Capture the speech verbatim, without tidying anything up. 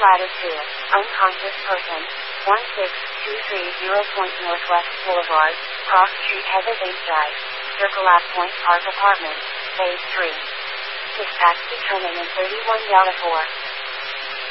Ladder two, unconscious person, one six two three zero Point Northwest Boulevard, Cross Street, Heather Base Drive, Circle at Point Park Apartments, Phase three. Dispatch determined in thirty-one Delta four.